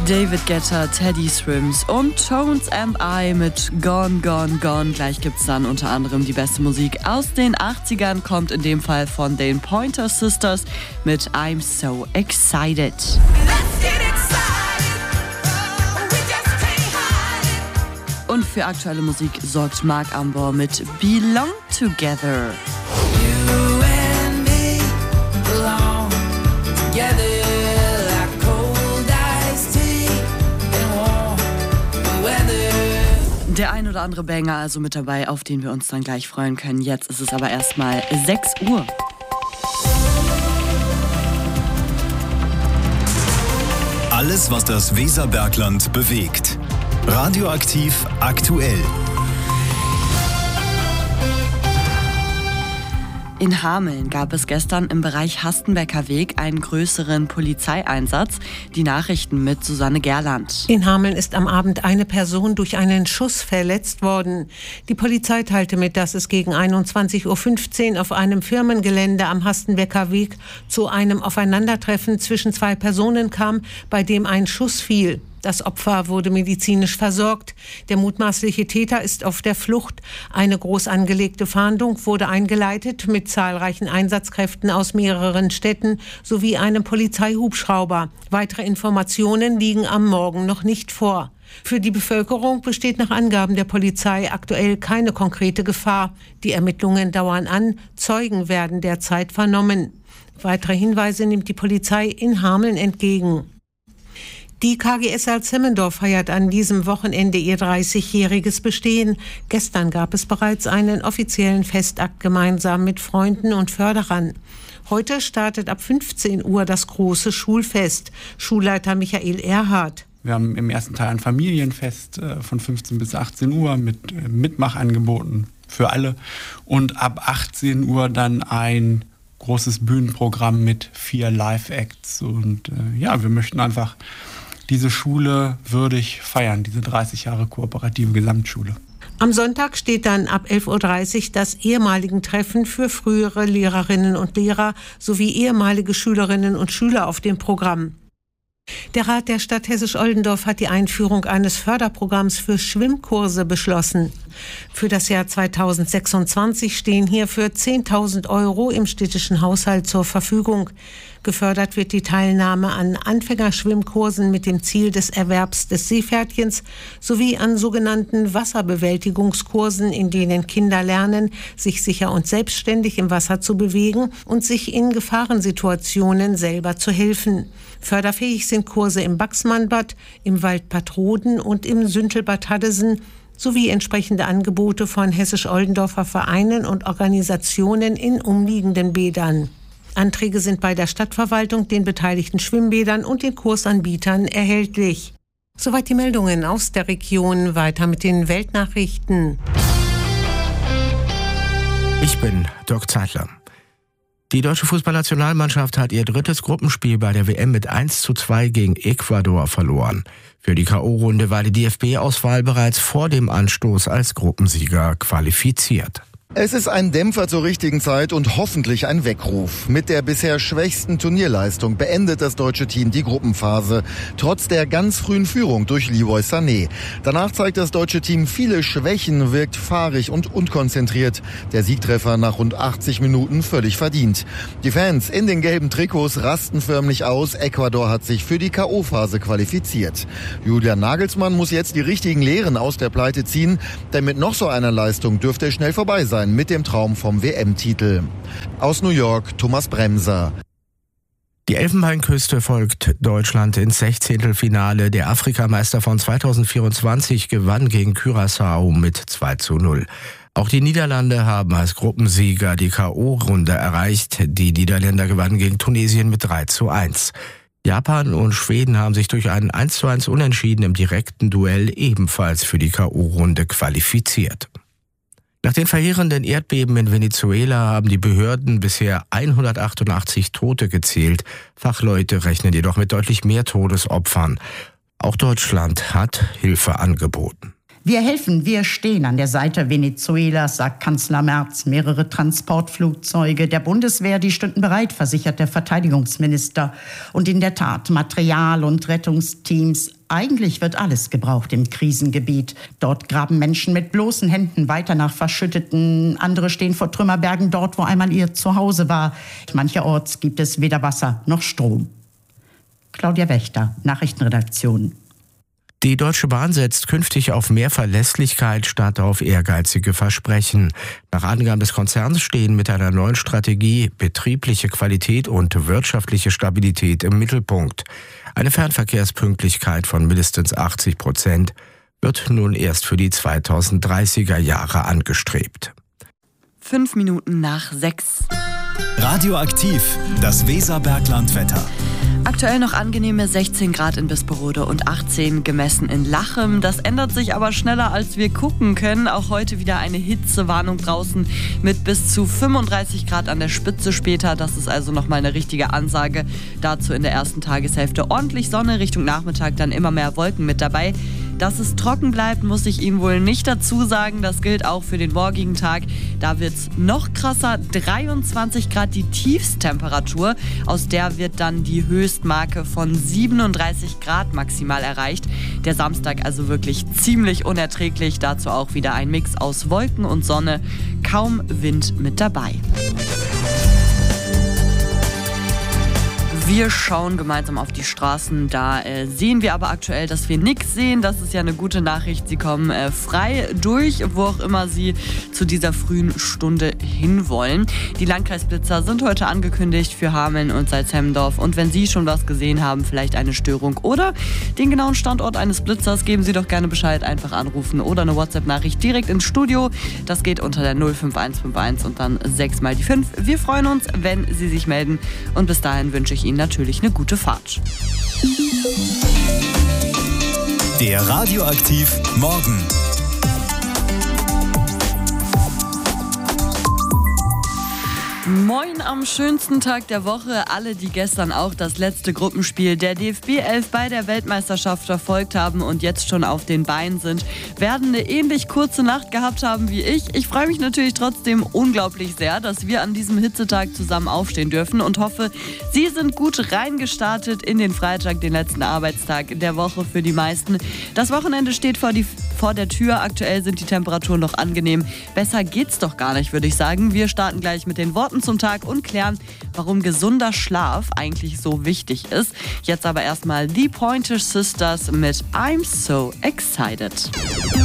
David Guetta, Teddy Swims und Tones and I mit Gone, Gone, Gone. Gleich gibt's dann unter anderem die beste Musik aus den 80ern, kommt in dem Fall von den Pointer Sisters mit I'm So Excited. Let's get excited. We just can't hide it. Und für aktuelle Musik sorgt Mark Ambor mit Belong Together. You and me belong together. Der ein oder andere Banger also mit dabei, auf den wir uns dann gleich freuen können. Jetzt ist es aber erstmal 6 Uhr. Alles, was das Weserbergland bewegt. Radioaktiv aktuell. In Hameln gab es gestern im Bereich Hastenbecker Weg einen größeren Polizeieinsatz. Die Nachrichten mit Susanne Gerland. In Hameln ist am Abend eine Person durch einen Schuss verletzt worden. Die Polizei teilte mit, dass es gegen 21.15 Uhr auf einem Firmengelände am Hastenbecker Weg zu einem Aufeinandertreffen zwischen 2 Personen kam, bei dem ein Schuss fiel. Das Opfer wurde medizinisch versorgt. Der mutmaßliche Täter ist auf der Flucht. Eine groß angelegte Fahndung wurde eingeleitet mit zahlreichen Einsatzkräften aus mehreren Städten sowie einem Polizeihubschrauber. Weitere Informationen liegen am Morgen noch nicht vor. Für die Bevölkerung besteht nach Angaben der Polizei aktuell keine konkrete Gefahr. Die Ermittlungen dauern an. Zeugen werden derzeit vernommen. Weitere Hinweise nimmt die Polizei in Hameln entgegen. Die KGS Salzhemmendorf feiert an diesem Wochenende ihr 30-jähriges Bestehen. Gestern gab es bereits einen offiziellen Festakt gemeinsam mit Freunden und Förderern. Heute startet ab 15 Uhr das große Schulfest. Schulleiter Michael Erhardt. Wir haben im ersten Teil ein Familienfest von 15 bis 18 Uhr mit Mitmachangeboten für alle. Und ab 18 Uhr dann ein großes Bühnenprogramm mit 4 Live-Acts. Und wir möchten einfach diese Schule würdig feiern, diese 30 Jahre kooperative Gesamtschule. Am Sonntag steht dann ab 11.30 Uhr das ehemaligen Treffen für frühere Lehrerinnen und Lehrer sowie ehemalige Schülerinnen und Schüler auf dem Programm. Der Rat der Stadt Hessisch-Oldendorf hat die Einführung eines Förderprogramms für Schwimmkurse beschlossen. Für das Jahr 2026 stehen hierfür 10.000 € im städtischen Haushalt zur Verfügung. Gefördert wird die Teilnahme an Anfängerschwimmkursen mit dem Ziel des Erwerbs des Seepferdchens sowie an sogenannten Wasserbewältigungskursen, in denen Kinder lernen, sich sicher und selbstständig im Wasser zu bewegen und sich in Gefahrensituationen selber zu helfen. Förderfähig sind Kurse im Baxmannbad, im Waldbad Roden und im Süntelbad Haddesen sowie entsprechende Angebote von Hessisch-Oldendorfer Vereinen und Organisationen in umliegenden Bädern. Anträge sind bei der Stadtverwaltung, den beteiligten Schwimmbädern und den Kursanbietern erhältlich. Soweit die Meldungen aus der Region. Weiter mit den Weltnachrichten. Ich bin Dirk Zeitler. Die deutsche Fußballnationalmannschaft hat ihr drittes Gruppenspiel bei der WM mit 1:2 gegen Ecuador verloren. Für die K.O.-Runde war die DFB-Auswahl bereits vor dem Anstoß als Gruppensieger qualifiziert. Es ist ein Dämpfer zur richtigen Zeit und hoffentlich ein Weckruf. Mit der bisher schwächsten Turnierleistung beendet das deutsche Team die Gruppenphase, trotz der ganz frühen Führung durch Leroy Sané. Danach zeigt das deutsche Team viele Schwächen, wirkt fahrig und unkonzentriert. Der Siegtreffer nach rund 80 Minuten völlig verdient. Die Fans in den gelben Trikots rasten förmlich aus. Ecuador hat sich für die K.O.-Phase qualifiziert. Julian Nagelsmann muss jetzt die richtigen Lehren aus der Pleite ziehen, denn mit noch so einer Leistung dürfte es schnell vorbei sein mit dem Traum vom WM-Titel. Aus New York, Thomas Bremser. Die Elfenbeinküste folgt Deutschland ins 16. Der Afrikameister von 2024 gewann gegen Curaçao mit 2:0. Auch die Niederlande haben als Gruppensieger die K.O.-Runde erreicht. Die Niederländer gewannen gegen Tunesien mit 3:1. Japan und Schweden haben sich durch einen 1:1 Unentschieden im direkten Duell ebenfalls für die K.O.-Runde qualifiziert. Nach den verheerenden Erdbeben in Venezuela haben die Behörden bisher 188 Tote gezählt. Fachleute rechnen jedoch mit deutlich mehr Todesopfern. Auch Deutschland hat Hilfe angeboten. Wir helfen, wir stehen an der Seite Venezuelas, sagt Kanzler Merz. Mehrere Transportflugzeuge der Bundeswehr, die stünden bereit, versichert der Verteidigungsminister. Und in der Tat, Material und Rettungsteams. Eigentlich wird alles gebraucht im Krisengebiet. Dort graben Menschen mit bloßen Händen weiter nach Verschütteten. Andere stehen vor Trümmerbergen dort, wo einmal ihr Zuhause war. Mancherorts gibt es weder Wasser noch Strom. Claudia Wächter, Nachrichtenredaktion. Die Deutsche Bahn setzt künftig auf mehr Verlässlichkeit statt auf ehrgeizige Versprechen. Nach Angaben des Konzerns stehen mit einer neuen Strategie betriebliche Qualität und wirtschaftliche Stabilität im Mittelpunkt. Eine Fernverkehrspünktlichkeit von mindestens 80% wird nun erst für die 2030er Jahre angestrebt. 5 Minuten nach 6. Radioaktiv, das Weserberglandwetter. Aktuell noch angenehme 16 Grad in Bisperode und 18 gemessen in Lachem. Das ändert sich aber schneller, als wir gucken können. Auch heute wieder eine Hitzewarnung draußen mit bis zu 35 Grad an der Spitze später. Das ist also nochmal eine richtige Ansage. Dazu in der ersten Tageshälfte ordentlich Sonne, Richtung Nachmittag dann immer mehr Wolken mit dabei. Dass es trocken bleibt, muss ich Ihnen wohl nicht dazu sagen. Das gilt auch für den morgigen Tag. Da wird es noch krasser. 23 Grad die Tiefstemperatur. Aus der wird dann die Höchstmarke von 37 Grad maximal erreicht. Der Samstag also wirklich ziemlich unerträglich. Dazu auch wieder ein Mix aus Wolken und Sonne. Kaum Wind mit dabei. Wir schauen gemeinsam auf die Straßen. Da sehen wir aber aktuell, dass wir nichts sehen. Das ist ja eine gute Nachricht. Sie kommen frei durch, wo auch immer Sie zu dieser frühen Stunde hinwollen. Die Landkreisblitzer sind heute angekündigt für Hameln und Salzhemmendorf. Und wenn Sie schon was gesehen haben, vielleicht eine Störung oder den genauen Standort eines Blitzers, geben Sie doch gerne Bescheid. Einfach anrufen oder eine WhatsApp-Nachricht direkt ins Studio. Das geht unter der 05151 und dann 6 mal die 5. Wir freuen uns, wenn Sie sich melden. Und bis dahin wünsche ich Ihnen natürlich eine gute Fahrt. Der Radioaktiv Morgen. Moin am schönsten Tag der Woche. Alle, die gestern auch das letzte Gruppenspiel der DFB 11 bei der Weltmeisterschaft verfolgt haben und jetzt schon auf den Beinen sind, werden eine ähnlich kurze Nacht gehabt haben wie ich. Ich freue mich natürlich trotzdem unglaublich sehr, dass wir an diesem Hitzetag zusammen aufstehen dürfen und hoffe, Sie sind gut reingestartet in den Freitag, den letzten Arbeitstag der Woche für die meisten. Das Wochenende steht vor der Tür. Aktuell sind die Temperaturen noch angenehm. Besser geht's doch gar nicht, würde ich sagen. Wir starten gleich mit den Worten zum Tag und klären, warum gesunder Schlaf eigentlich so wichtig ist. Jetzt aber erstmal die Pointer Sisters mit I'm So Excited.